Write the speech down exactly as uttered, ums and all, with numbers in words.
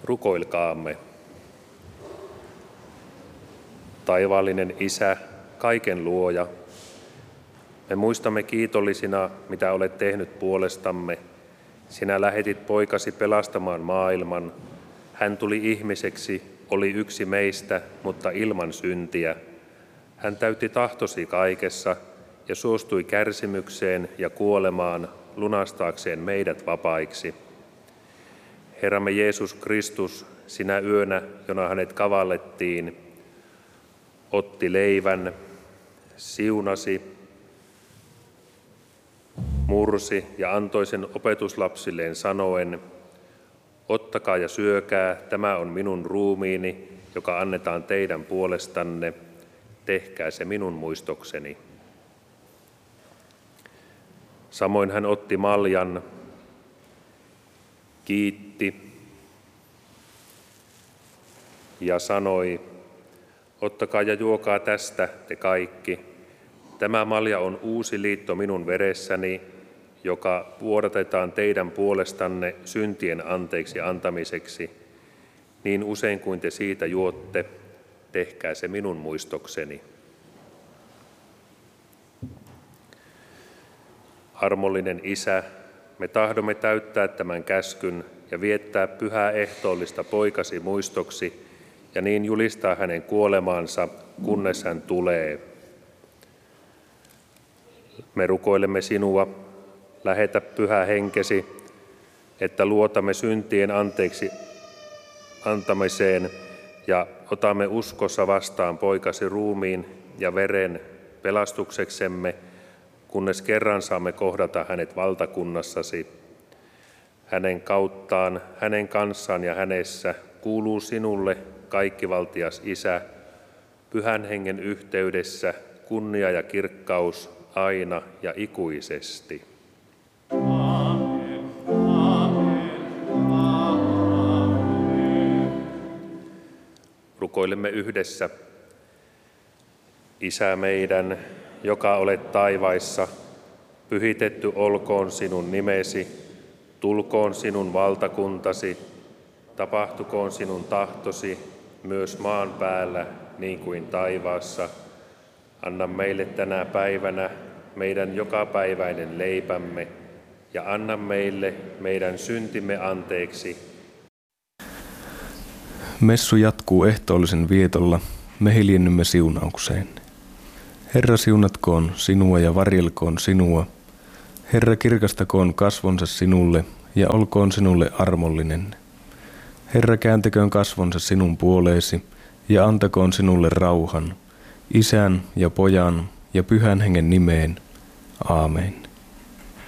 Rukoilkaamme. Taivaallinen Isä, kaiken luoja, me muistamme kiitollisina, mitä olet tehnyt puolestamme. Sinä lähetit poikasi pelastamaan maailman. Hän tuli ihmiseksi, oli yksi meistä, mutta ilman syntiä. Hän täytti tahtosi kaikessa ja suostui kärsimykseen ja kuolemaan lunastaakseen meidät vapaiksi. Herramme Jeesus Kristus, sinä yönä, jona hänet kavallettiin, otti leivän, siunasi, mursi ja antoi sen opetuslapsilleen sanoen, ottakaa ja syökää, tämä on minun ruumiini, joka annetaan teidän puolestanne, tehkää se minun muistokseni. Samoin hän otti maljan, kiitti ja sanoi, ottakaa ja juokaa tästä te kaikki. Tämä malja on uusi liitto minun veressäni, joka vuodatetaan teidän puolestanne syntien anteeksi antamiseksi. Niin usein kuin te siitä juotte, tehkää se minun muistokseni. Armollinen Isä, me tahdomme täyttää tämän käskyn ja viettää pyhää ehtoollista poikasi muistoksi ja niin julistaa hänen kuolemaansa, kunnes hän tulee. Me rukoilemme sinua, lähetä pyhä henkesi, että luotamme syntien anteeksi antamiseen ja otamme uskossa vastaan poikasi ruumiin ja veren pelastukseksemme, kunnes kerran saamme kohdata hänet valtakunnassasi. Hänen kauttaan, hänen kanssaan ja hänessä kuuluu sinulle, kaikkivaltias Isä, pyhän hengen yhteydessä kunnia ja kirkkaus aina ja ikuisesti. Amen, amen, amen. Rukoilemme yhdessä. Isä meidän, joka olet taivaissa, pyhitetty olkoon sinun nimesi, tulkoon sinun valtakuntasi, tapahtukoon sinun tahtosi myös maan päällä niin kuin taivaassa. Anna meille tänä päivänä meidän jokapäiväinen leipämme ja anna meille meidän syntimme anteeksi. Messu jatkuu ehtoollisen vietolla. Me hiljennymme siunaukseen. Herra siunatkoon sinua ja varjelkoon sinua. Herra kirkastakoon kasvonsa sinulle ja olkoon sinulle armollinen. Herra kääntäköön kasvonsa sinun puoleesi ja antakoon sinulle rauhan. Isän ja Pojan ja Pyhän Hengen nimeen. Aamen.